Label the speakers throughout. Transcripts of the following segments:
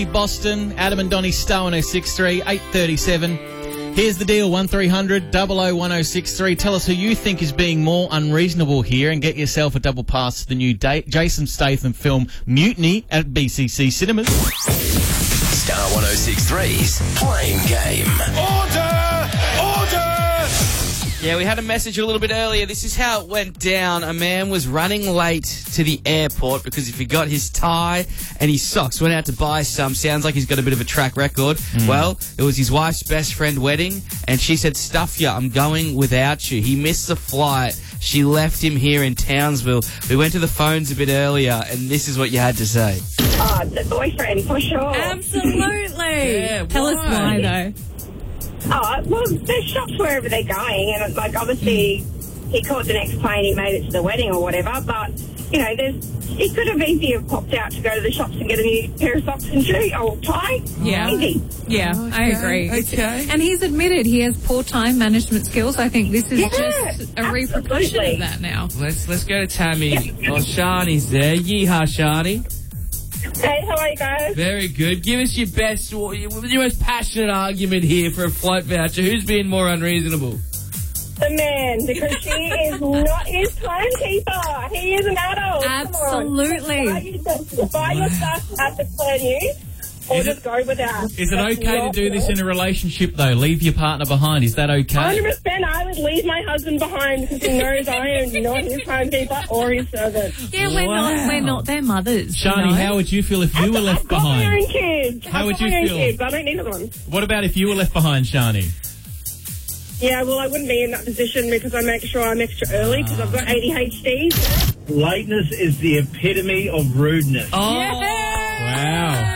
Speaker 1: Boston, Adam and Donny Star 1063, 8:37. Here's the deal, 1300 00 1063. Tell us who you think is being more unreasonable here and get yourself a double pass to the new Jason Statham film Mutiny at BCC Cinemas.
Speaker 2: Star 106.3's Playing Game. Order!
Speaker 3: Yeah, we had a message a little bit earlier. This is how it went down. A man was running late to the airport because he forgot his tie and his socks. Went out to buy some. Sounds like he's got a bit of a track record. Well, it was his wife's best friend wedding, and she said, "Stuff ya, I'm going without you." He missed the flight. She left him here in Townsville. We went to the phones a bit earlier, and this is what you had to say.
Speaker 4: Oh, the boyfriend, for sure.
Speaker 5: Absolutely.
Speaker 3: Yeah,
Speaker 5: Tell us why, though.
Speaker 4: Oh, well, there's shops wherever they're going, and, like, obviously he caught the next plane, he made it to the wedding or whatever, but, you know, he could have easily popped out to go to the shops and get a new pair of socks and shoes, or tie.
Speaker 5: Yeah.
Speaker 4: Easy.
Speaker 5: Yeah, I agree.
Speaker 3: Okay.
Speaker 5: And he's admitted he has poor time management skills. I think this is
Speaker 4: Yeah,
Speaker 5: just a repercussion
Speaker 4: absolutely.
Speaker 5: of that now.
Speaker 3: Let's go to Tammy. Oh, Shani's there. Yeehaw, Shani.
Speaker 4: Hey, how are you guys?
Speaker 3: Very good. Give us your most passionate argument here for a flight voucher. Who's being more unreasonable?
Speaker 4: The man, because she is not his timekeeper. He is an adult.
Speaker 5: Absolutely.
Speaker 4: Buy your stuff at the plan use, or just go without.
Speaker 1: Is it okay to do this in a relationship, though? Leave your partner behind. Is that okay?
Speaker 4: 100%, I would leave my husband behind because he knows I am not his timekeeper or his servant.
Speaker 5: Yeah, we're not their mothers.
Speaker 1: Shani,
Speaker 5: you know?
Speaker 1: how would you feel if you were left
Speaker 4: I've got my
Speaker 1: behind?
Speaker 4: own kids.
Speaker 1: How would you
Speaker 4: I've got my own
Speaker 1: feel?
Speaker 4: kids. I don't need another one.
Speaker 1: What about if you were left behind, Shani?
Speaker 4: Yeah, well, I wouldn't be in that position because I make sure I'm extra early because I've got ADHD.
Speaker 6: Lateness is the epitome of rudeness.
Speaker 3: Oh,
Speaker 1: Wow.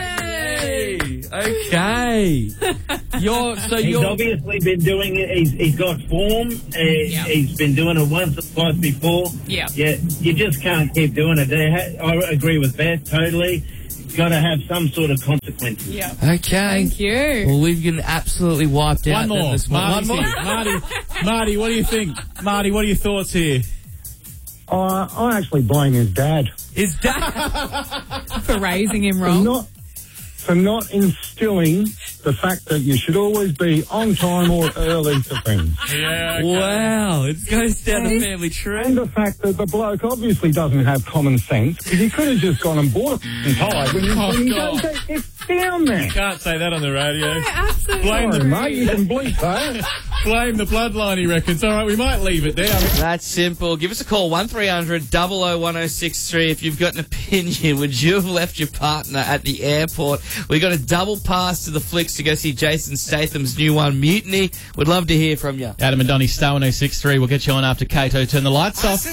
Speaker 3: okay.
Speaker 6: He's obviously been doing it. He's got form. He's been doing it once or twice before.
Speaker 5: Yeah.
Speaker 6: Yeah, you just can't keep doing it. I agree with Beth totally. Got to have some sort of consequences.
Speaker 5: Yeah.
Speaker 3: Okay.
Speaker 5: Thank you.
Speaker 3: Well, we've been absolutely wiped out.
Speaker 1: One more.
Speaker 3: This morning. One more.
Speaker 1: Marty, what do you think? Marty, what are your thoughts here?
Speaker 7: I actually blame his dad
Speaker 3: Is that?
Speaker 5: For raising him wrong.
Speaker 7: for not instilling the fact that you should always be on time or early to things.
Speaker 1: Yeah.
Speaker 3: Wow. It goes down the family
Speaker 7: And
Speaker 3: tree.
Speaker 7: the fact that the bloke obviously doesn't have common sense because he could have just gone and bought a tie when you
Speaker 1: God.
Speaker 7: go, it's down there.
Speaker 1: Can't say that on the radio.
Speaker 5: Absolutely.
Speaker 1: Blame
Speaker 7: Sorry,
Speaker 1: the
Speaker 7: mate, you can bleep that.
Speaker 1: Blame the bloodline, he reckons. All right, we might leave it there.
Speaker 3: That's simple. Give us a call, 1300 00 1063. If you've got an opinion, would you have left your partner at the airport? We got a double pass to the flicks to go see Jason Statham's new one, Mutiny. Would love to hear from you.
Speaker 1: Adam and Donny Star 1063. We'll get you on after Kato. Turn the lights off.